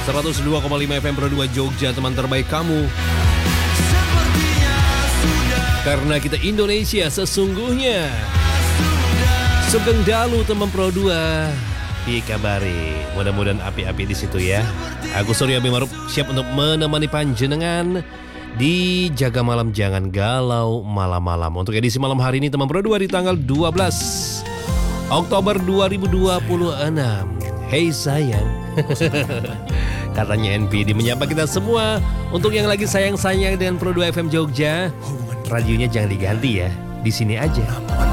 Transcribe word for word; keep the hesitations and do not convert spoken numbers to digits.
seratus dua koma lima F M Pro dua Jogja, teman terbaik kamu. Karena kita Indonesia sesungguhnya. Sugeng dalu teman Pro dua. Piye kabari? Mudah-mudahan api-api di situ ya. Aku Surya Bimaruf siap untuk menemani panjenengan di Jaga Malam Jangan Galau Malam-malam. Untuk edisi malam hari ini teman Pro dua di tanggal dua belas Oktober dua ribu dua puluh enam. Hey sayang. Katanya N P D menyapa kita semua. Untuk yang lagi sayang-sayang dengan Pro dua F M Jogja, radionya jangan diganti ya. Di sini aja.